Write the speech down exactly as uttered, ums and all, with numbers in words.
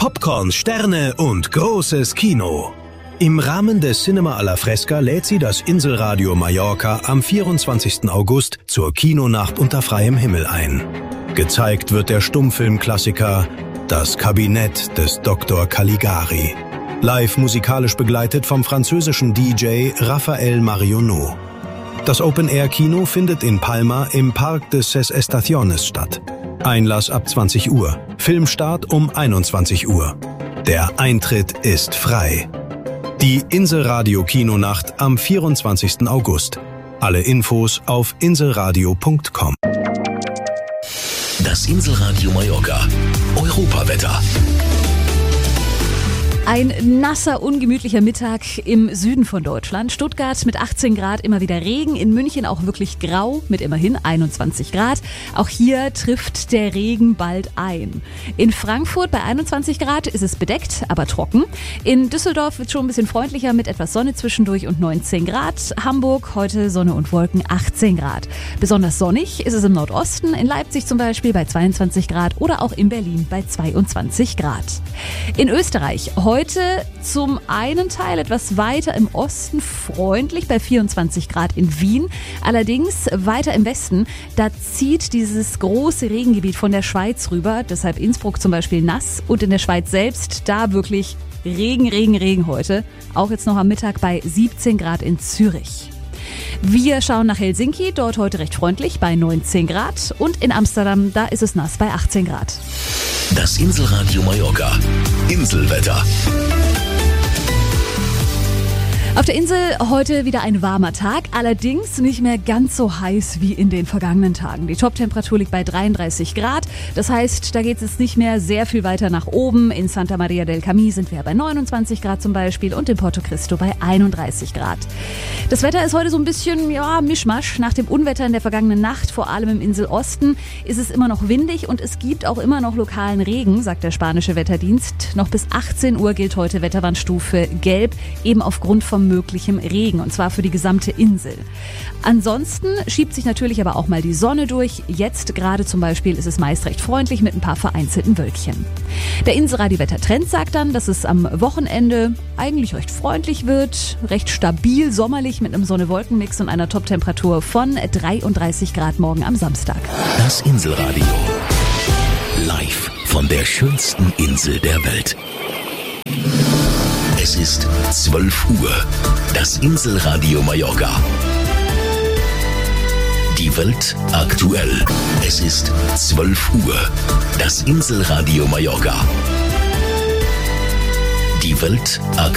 Popcorn, Sterne und großes Kino. Im Rahmen des Cinema alla Fresca lädt sie das Inselradio Mallorca am vierundzwanzigsten August zur Kinonacht unter freiem Himmel ein. Gezeigt wird der Stummfilmklassiker Das Kabinett des Doktor Caligari. Live musikalisch begleitet vom französischen D J Raphael Marionneau. Das Open-Air-Kino findet in Palma im Parque de Ses Estaciones statt. Einlass ab zwanzig Uhr, Filmstart um einundzwanzig Uhr. Der Eintritt ist frei. Die Inselradio Kinonacht am vierundzwanzigsten August. Alle Infos auf inselradio punkt com. Das Inselradio Mallorca. Europawetter. Ein nasser, ungemütlicher Mittag im Süden von Deutschland. Stuttgart mit achtzehn Grad, immer wieder Regen. In München auch wirklich grau mit immerhin einundzwanzig Grad. Auch hier trifft der Regen bald ein. In Frankfurt bei einundzwanzig Grad ist es bedeckt, aber trocken. In Düsseldorf wird schon ein bisschen freundlicher mit etwas Sonne zwischendurch und neunzehn Grad. Hamburg heute Sonne und Wolken, achtzehn Grad. Besonders sonnig ist es im Nordosten, in Leipzig zum Beispiel bei zweiundzwanzig Grad oder auch in Berlin bei zweiundzwanzig Grad. In Österreich heute zum einen Teil etwas weiter im Osten freundlich bei vierundzwanzig Grad in Wien. Allerdings weiter im Westen, da zieht dieses große Regengebiet von der Schweiz rüber. Deshalb Innsbruck zum Beispiel nass und in der Schweiz selbst da wirklich Regen, Regen, Regen heute. Auch jetzt noch am Mittag bei siebzehn Grad in Zürich. Wir schauen nach Helsinki, dort heute recht freundlich bei neunzehn Grad und in Amsterdam, da ist es nass bei achtzehn Grad. Das Inselradio Mallorca. Inselwetter. Auf der Insel heute wieder ein warmer Tag, allerdings nicht mehr ganz so heiß wie in den vergangenen Tagen. Die Toptemperatur liegt bei dreiunddreißig Grad, das heißt, da geht es nicht mehr sehr viel weiter nach oben. In Santa Maria del Camí sind wir bei neunundzwanzig Grad zum Beispiel und in Porto Cristo bei einunddreißig Grad. Das Wetter ist heute so ein bisschen, ja, Mischmasch. Nach dem Unwetter in der vergangenen Nacht, vor allem im Inselosten, ist es immer noch windig und es gibt auch immer noch lokalen Regen, sagt der spanische Wetterdienst. Noch bis achtzehn Uhr gilt heute Wetterwarnstufe Gelb, eben aufgrund vom möglichem Regen, und zwar für die gesamte Insel. Ansonsten schiebt sich natürlich aber auch mal die Sonne durch. Jetzt gerade zum Beispiel ist es meist recht freundlich mit ein paar vereinzelten Wölkchen. Der Inselradio-Wettertrend sagt dann, dass es am Wochenende eigentlich recht freundlich wird, recht stabil sommerlich mit einem Sonne-Wolken-Mix und einer Toptemperatur von dreiunddreißig Grad morgen am Samstag. Das Inselradio. Live von der schönsten Insel der Welt. Es ist zwölf Uhr. Das Inselradio Mallorca. Die Welt aktuell. Es ist zwölf Uhr. Das Inselradio Mallorca. Die Welt aktuell.